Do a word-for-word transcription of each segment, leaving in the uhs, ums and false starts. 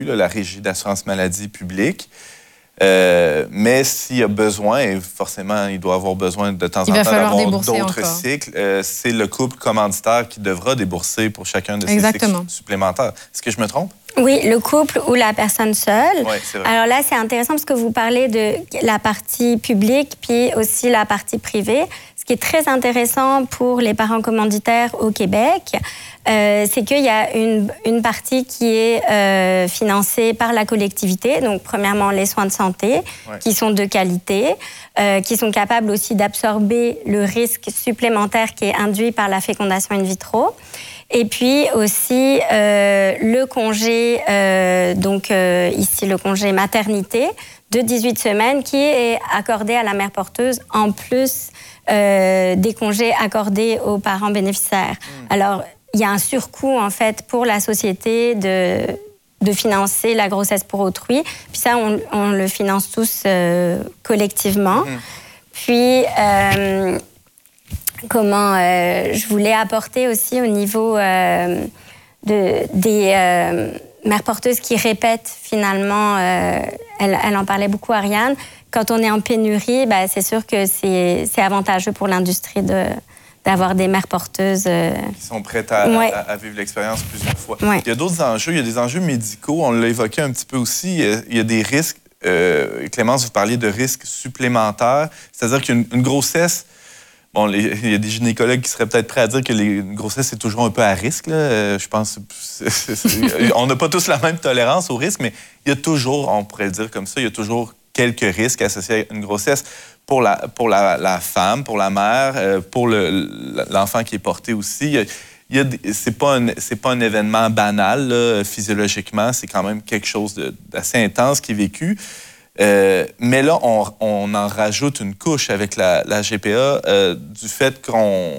là, la Régie d'assurance maladie publique. Euh, mais s'il y a besoin, et forcément, il doit avoir besoin de temps en temps d'avoir d'autres cycles, euh, c'est le couple commanditaire qui devra débourser pour chacun de ces Exactement. cycles supplémentaires. Est-ce que je me trompe? Oui, le couple ou la personne seule. Oui, c'est vrai. Alors là, c'est intéressant parce que vous parlez de la partie publique puis aussi la partie privée. Ce qui est très intéressant pour les parents commanditaires au Québec, euh, c'est qu'il y a une, une partie qui est euh, financée par la collectivité. Donc, premièrement, les soins de santé, ouais. qui sont de qualité, euh, qui sont capables aussi d'absorber le risque supplémentaire qui est induit par la fécondation in vitro. Et puis aussi euh, le congé, euh, donc euh, ici le congé maternité de dix-huit semaines qui est accordé à la mère porteuse en plus euh, des congés accordés aux parents bénéficiaires. Mmh. Alors, il y a un surcoût en fait pour la société de, de financer la grossesse pour autrui. Puis ça, on, on le finance tous euh, collectivement. Mmh. Puis... Euh, Comment euh, je voulais apporter aussi au niveau euh, de, des euh, mères porteuses qui répètent finalement, euh, elle, elle en parlait beaucoup, Ariane, quand on est en pénurie, ben, c'est sûr que c'est, c'est avantageux pour l'industrie de, d'avoir des mères porteuses. Euh... Qui sont prêtes à, ouais. à, à vivre l'expérience plusieurs fois. Ouais. Il y a d'autres enjeux, il y a des enjeux médicaux, on l'a évoqué un petit peu aussi, il y a, il y a des risques, euh, Clémence, vous parliez de risques supplémentaires, c'est-à-dire qu'une une grossesse. Bon, il y a des gynécologues qui seraient peut-être prêts à dire que les, une grossesse, c'est toujours un peu à risque. Là. Euh, je pense c'est, c'est, c'est, on n'a pas tous la même tolérance au risque, mais il y a toujours, on pourrait le dire comme ça, il y a toujours quelques risques associés à une grossesse pour la, pour la, la femme, pour la mère, euh, pour le, l'enfant qui est porté aussi. Il y a, il y a, c'est pas un, c'est pas un événement banal, là, physiologiquement. C'est quand même quelque chose de, d'assez intense qui est vécu. Euh, mais là, on, on en rajoute une couche avec la, la G P A euh, du fait qu'on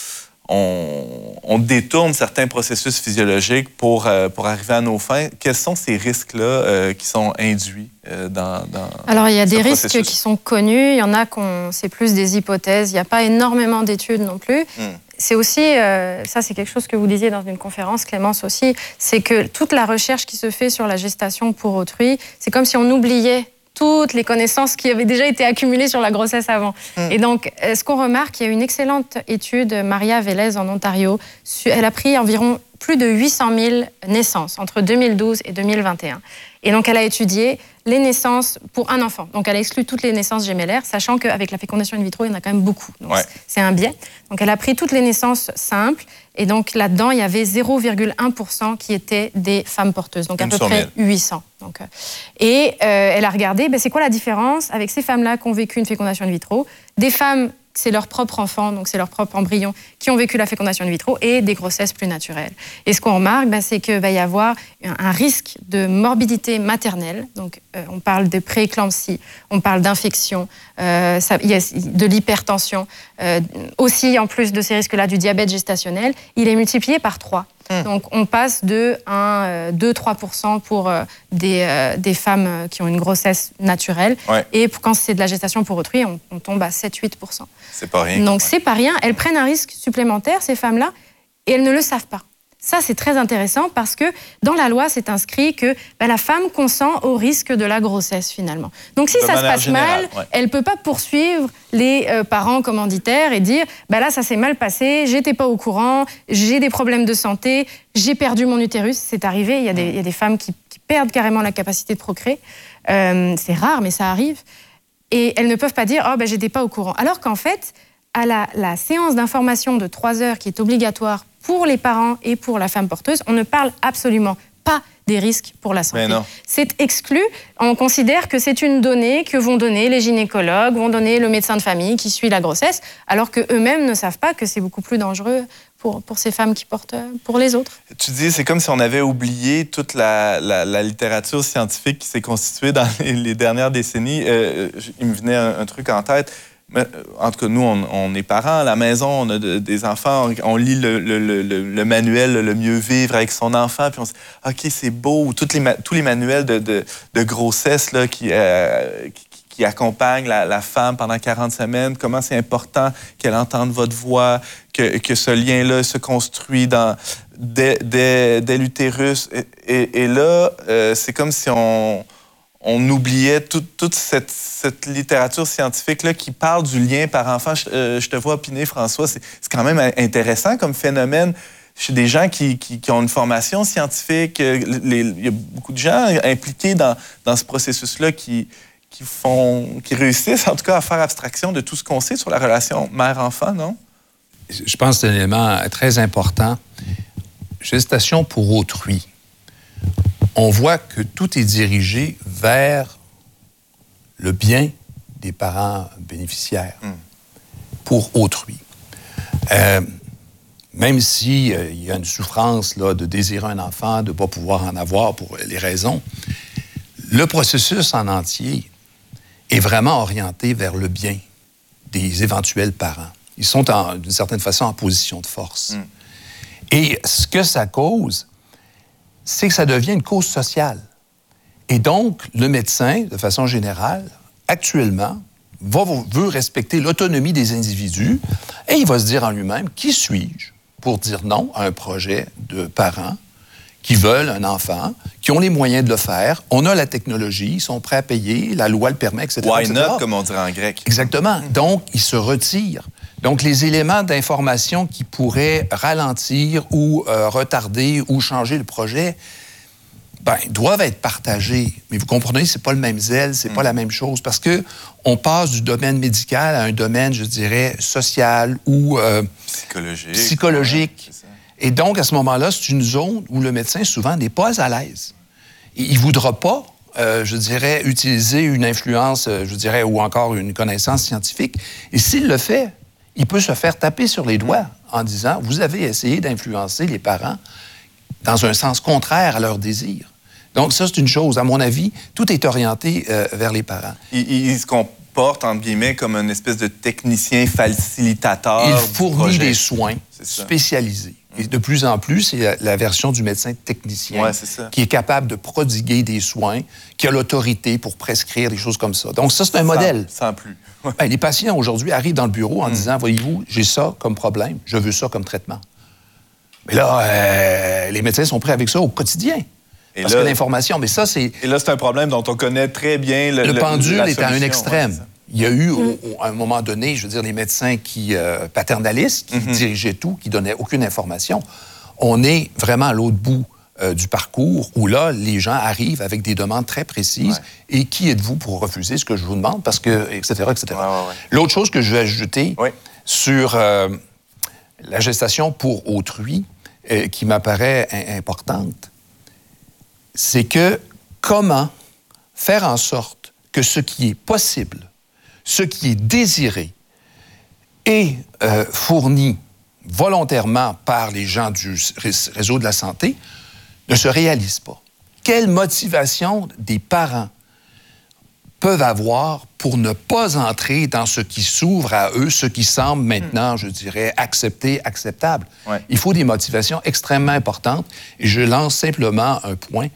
on, on détourne certains processus physiologiques pour, euh, pour arriver à nos fins. Quels sont ces risques-là euh, qui sont induits euh, dans, dans Alors, il y a des processus? risques qui sont connus. Il y en a qu'on c'est plus des hypothèses. Il n'y a pas énormément d'études non plus. Mm. C'est aussi, euh, ça c'est quelque chose que vous disiez dans une conférence, Clémence aussi, c'est que toute la recherche qui se fait sur la gestation pour autrui, c'est comme si on oubliait toutes les connaissances qui avaient déjà été accumulées sur la grossesse avant. Mmh. Et donc, ce qu'on remarque, il y a une excellente étude, Maria Velez en Ontario, elle a pris environ plus de huit cent mille naissances entre deux mille douze et deux mille vingt et un. Et donc, elle a étudié les naissances pour un enfant. Donc, elle a exclu toutes les naissances gémellaires, sachant qu'avec la fécondation in vitro, il y en a quand même beaucoup. Donc, ouais. c'est un biais. Donc, elle a pris toutes les naissances simples. Et donc, là-dedans, il y avait zéro virgule un pour cent qui étaient des femmes porteuses. Donc, à peu près huit cents. Donc, euh, et euh, elle a regardé, ben, c'est quoi la différence avec ces femmes-là qui ont vécu une fécondation in vitro, des femmes, c'est leur propre enfant, donc c'est leur propre embryon, qui ont vécu la fécondation in vitro, et des grossesses plus naturelles. Et ce qu'on remarque, ben, c'est qu'il va y avoir un, un risque de morbidité maternelle. Donc, euh, on parle de prééclampsie, on parle d'infection, euh, ça, il y a de l'hypertension. Euh, aussi, en plus de ces risques-là, du diabète gestationnel, il est multiplié par trois. Mmh. Donc, on passe de deux à trois pour cent pour euh, des, euh, des femmes qui ont une grossesse naturelle. Ouais. Et quand c'est de la gestation pour autrui, on, on tombe à sept à huit pour cent. C'est pas rien. Donc, ouais. c'est pas rien. Elles prennent un risque supplémentaire, ces femmes-là, et elles ne le savent pas. Ça, c'est très intéressant parce que dans la loi, c'est inscrit que ben, la femme consent au risque de la grossesse, finalement. Donc, si de ça se passe générale, mal, ouais. elle ne peut pas poursuivre les euh, parents commanditaires et dire ben là, ça s'est mal passé, j'étais pas au courant, j'ai des problèmes de santé, j'ai perdu mon utérus. C'est arrivé, il y a des, il y a des femmes qui, qui perdent carrément la capacité de procréer. Euh, c'est rare, mais ça arrive. Et elles ne peuvent pas dire « oh, ben, j'étais pas au courant ». Alors qu'en fait, à la, la séance d'information de trois heures qui est obligatoire pour les parents et pour la femme porteuse, on ne parle absolument pas des risques pour la santé. C'est exclu. On considère que c'est une donnée que vont donner les gynécologues, vont donner le médecin de famille qui suit la grossesse, alors qu'eux-mêmes ne savent pas que c'est beaucoup plus dangereux pour, pour ces femmes qui portent pour les autres. Tu dis, c'est comme si on avait oublié toute la, la, la littérature scientifique qui s'est constituée dans les, les dernières décennies. Euh, il me venait un, un truc en tête. Mais, en tout cas, nous, on, on est parents à la maison, on a de, des enfants, on, on lit le, le, le, le manuel « Le mieux vivre avec son enfant », puis on se dit « OK, c'est beau », ou toutes les, tous les manuels de, de, de grossesse là, qui, euh, qui, qui accompagnent la, la femme pendant quarante semaines, comment c'est important qu'elle entende votre voix, que, que ce lien-là se construit dans, dès, dès, dès l'utérus. Et, et, et là, euh, c'est comme si on, on oubliait tout, toute cette, cette littérature scientifique-là qui parle du lien parent-enfant. Je, euh, je te vois opiner, François, c'est, c'est quand même intéressant comme phénomène. Chez des gens qui, qui, qui ont une formation scientifique, les, il y a beaucoup de gens impliqués dans, dans ce processus-là qui, qui, font, qui réussissent en tout cas à faire abstraction de tout ce qu'on sait sur la relation mère-enfant, non? Je pense que c'est un élément très important. Gestation pour autrui. On voit que tout est dirigé vers le bien des parents bénéficiaires mm. pour autrui. Euh, Même s'il euh, y a une souffrance là, de désirer un enfant, de ne pas pouvoir en avoir pour les raisons, le processus en entier est vraiment orienté vers le bien des éventuels parents. Ils sont, en, d'une certaine façon, en position de force. Mm. Et ce que ça cause, c'est que ça devient une cause sociale. Et donc, le médecin, de façon générale, actuellement, va, veut respecter l'autonomie des individus et il va se dire en lui-même, qui suis-je pour dire non à un projet de parents qui veulent un enfant, qui ont les moyens de le faire. On a la technologie, ils sont prêts à payer, la loi le permet, et cetera. Why et cetera. not, comme on dirait en grec. Exactement. Donc, ils se retirent. Donc, les éléments d'information qui pourraient ralentir ou euh, retarder ou changer le projet, ben, doivent être partagés. Mais vous comprenez, c'est pas le même zèle, c'est mm. pas la même chose, parce que on passe du domaine médical à un domaine, je dirais, social ou euh, psychologique. psychologique. Ouais, et donc, à ce moment-là, c'est une zone où le médecin, souvent, n'est pas à l'aise. Il ne voudra pas, euh, je dirais, utiliser une influence, euh, je dirais, ou encore une connaissance scientifique. Et s'il le fait, il peut se faire taper sur les doigts en disant « Vous avez essayé d'influencer les parents dans un sens contraire à leur désir. » Donc, ça, c'est une chose. À mon avis, tout est orienté euh, vers les parents. Il, il se comporte, entre guillemets, comme une espèce de technicien facilitateur. Il fournit des soins spécialisés. Et de plus en plus, c'est la, la version du médecin technicien ouais, c'est ça. qui est capable de prodiguer des soins, qui a l'autorité pour prescrire des choses comme ça. Donc, ça, c'est un sans, modèle. Sans plus. Ben, les patients, aujourd'hui, arrivent dans le bureau en mm. disant, voyez-vous, j'ai ça comme problème, je veux ça comme traitement. Mais là, euh, les médecins sont prêts avec ça au quotidien. Et parce là, que l'information, mais ça, c'est... Et là, c'est un problème dont on connaît très bien le... Le, le pendule est à un extrême. Ouais, il y a eu, au, au, à un moment donné, je veux dire, les médecins qui, euh, paternalistes, qui mm-hmm. dirigeaient tout, qui donnaient aucune information. On est vraiment à l'autre bout euh, du parcours où, là, les gens arrivent avec des demandes très précises. Ouais. Et qui êtes-vous pour refuser ce que je vous demande? Parce que, et cetera, et cetera. Ouais, ouais, ouais. L'autre chose que je vais ajouter ouais. sur euh, la gestation pour autrui, euh, qui m'apparaît importante, c'est que comment faire en sorte que ce qui est possible, ce qui est désiré est euh, fourni volontairement par les gens du réseau de la santé ne se réalise pas. Quelle motivation des parents peuvent avoir pour ne pas entrer dans ce qui s'ouvre à eux, ce qui semble maintenant, je dirais, accepté, acceptable. Ouais. Il faut des motivations extrêmement importantes. Et je lance simplement un point,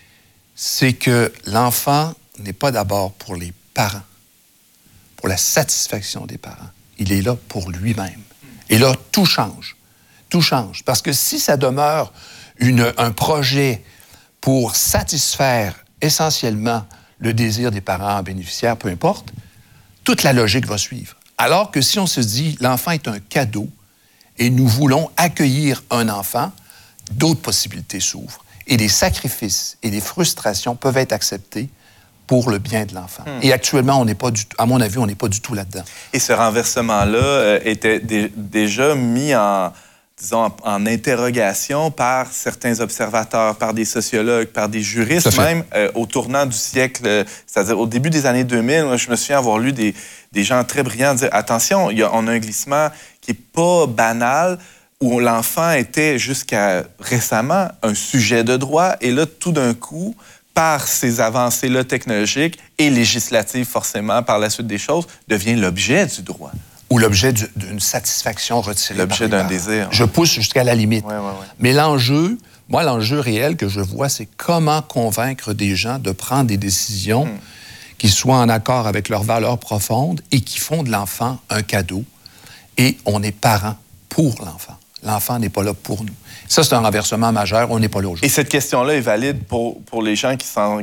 c'est que l'enfant n'est pas d'abord pour les parents, pour la satisfaction des parents. Il est là pour lui-même. Et là, tout change. Tout change. Parce que si ça demeure une, un projet pour satisfaire essentiellement le désir des parents bénéficiaires, peu importe, toute la logique va suivre. Alors que si on se dit, l'enfant est un cadeau et nous voulons accueillir un enfant, d'autres possibilités s'ouvrent. Et des sacrifices et des frustrations peuvent être acceptés pour le bien de l'enfant. Hmm. Et actuellement, on n'est pas du tout, à mon avis, on n'est pas du tout là-dedans. Et ce renversement-là euh, était dé- déjà mis en, disons, en, en interrogation par certains observateurs, par des sociologues, par des juristes même, euh, au tournant du siècle, euh, c'est-à-dire au début des années deux mille. Moi, je me souviens avoir lu des, des gens très brillants dire « Attention, y a, on a un glissement qui n'est pas banal », où l'enfant était jusqu'à récemment un sujet de droit, et là, tout d'un coup, par ces avancées-là technologiques et législatives, forcément, par la suite des choses, devient l'objet du droit. Ou l'objet d'une satisfaction retirée. L'objet d'un désir. Je pousse jusqu'à la limite. Ouais, ouais, ouais. Mais l'enjeu, moi, l'enjeu réel que je vois, c'est comment convaincre des gens de prendre des décisions hmm. qui soient en accord avec leurs valeurs profondes et qui font de l'enfant un cadeau. Et on est parents pour l'enfant. L'enfant n'est pas là pour nous. Ça, c'est un renversement majeur. On n'est pas là aujourd'hui. Et cette question-là est valide pour, pour les gens qui s'en